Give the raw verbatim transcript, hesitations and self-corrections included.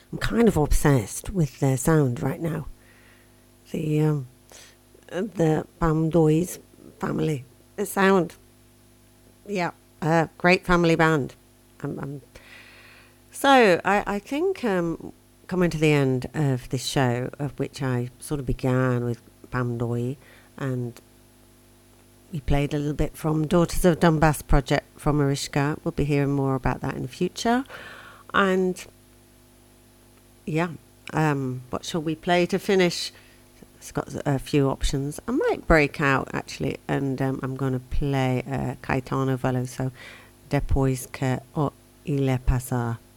I'm kind of obsessed with their sound right now. The um, the Bamdois family, the sound. Yeah, uh, great family band. Um, um, so I, I think um, coming to the end of this show, of which I sort of began with Bamdoi, and we played a little bit from Daughters of Donbass project from Mariska. We'll be hearing more about that in the future. And yeah, um, what shall we play to finish? It's got a few options. I might break out actually, and um, I'm going to play uh, Caetano Veloso, Depois que o il est passé.